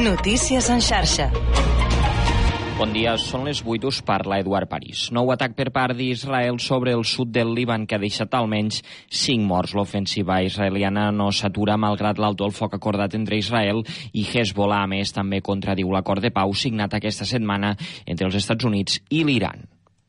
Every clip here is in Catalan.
Notícies en xarxa. Bon dia, són les 8, us parla Eduard París. Nou atac per part d'Israel sobre el sud del Líban que ha deixat almenys 5 morts. L'ofensiva israeliana no s'atura malgrat l'alto el foc acordat entre Israel i Hezbollah. A més, també contradiu l'acord de pau signat aquesta setmana entre els Estats Units i l'Iran.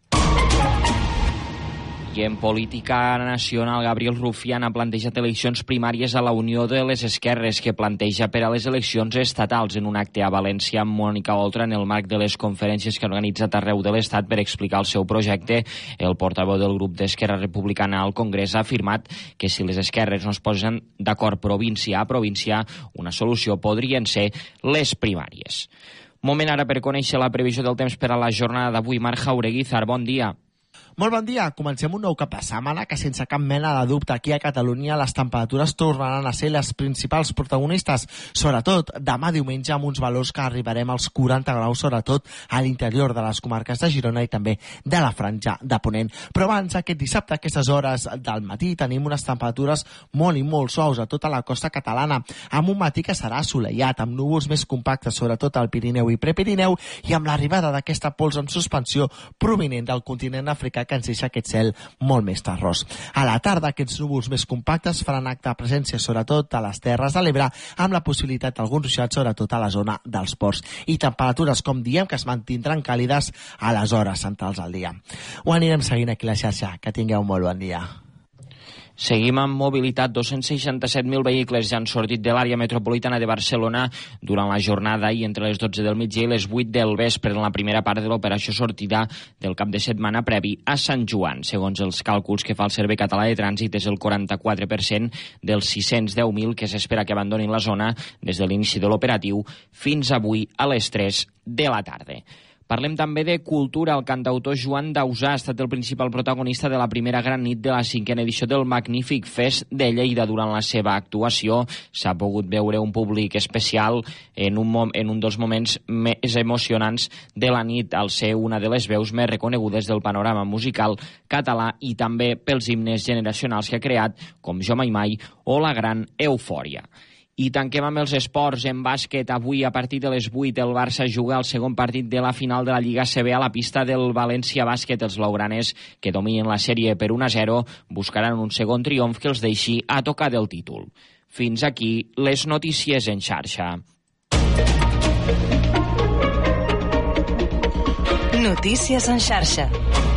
I en política nacional, Gabriel Rufián ha plantejat eleccions primàries a la Unió de les Esquerres, que planteja per a les eleccions estatals en un acte a València amb Mònica Oltra en el marc de les conferències que ha organitzat arreu de l'Estat per explicar el seu projecte. El portaveu del grup d'Esquerra Republicana al Congrés ha afirmat que si les esquerres no es posen d'acord província a província, una solució podrien ser les primàries. Moment ara per conèixer la previsió del temps per a la jornada d'avui. Marc Jaureguizar, bon dia. Molt bon dia. Comencem un nou cap de setmana que sense cap mena de dubte aquí a Catalunya les temperatures tornaran a ser les principals protagonistes, sobretot demà diumenge amb uns valors que arribarem als 40 graus, sobretot a l'interior de les comarques de Girona i també de la franja de Ponent. Però abans, aquest dissabte, a aquestes hores del matí, tenim unes temperatures molt i molt suaus a tota la costa catalana, amb un matí que serà assolellat, amb núvols més compactes, sobretot al Pirineu i Prepirineu, i amb l'arribada d'aquesta pols en suspensió provinent del continent africà que ens deixa aquest cel molt més terrós. A la tarda, aquests núvols més compactes faran acte de presència, sobretot a les Terres de l'Ebre, amb la possibilitat d'alguns ruixats, sobretot a la zona dels ports. I temperatures, com diem, que es mantindran càlides a les hores centrals del dia. Ho anirem seguint aquí a la xarxa. Que tingueu un molt bon dia. Seguim amb mobilitat. 267.000 vehicles ja han sortit de l'àrea metropolitana de Barcelona durant la jornada i entre les 12 del migdia i les 8 del vespre en la primera part de l'operació sortida del cap de setmana previ a Sant Joan. Segons els càlculs que fa el Servei Català de Trànsit, és el 44% dels 610.000 que s'espera que abandonin la zona des de l'inici de l'operatiu fins avui a les 3 de la tarda. Parlem també de cultura. El cantautor Joan Dausà ha estat el principal protagonista de la primera gran nit de la 5a edició del Magnífic Fest de Lleida. Durant la seva actuació s'ha pogut veure un públic especial en un dels moments més emocionants de la nit, al ser una de les veus més reconegudes del panorama musical català i també pels himnes generacionals que ha creat, com Jo Mai Mai o La Gran Eufòria. I tanquem amb els esports. En bàsquet, avui a partir de les 8 el Barça juga el segon partit de la final de la Lliga CB a la pista del València Bàsquet. Els blaugranes, que dominen la sèrie per 1-0, buscaran un segon triomf que els deixi a tocar del títol. Fins aquí les notícies en xarxa. Notícies en xarxa.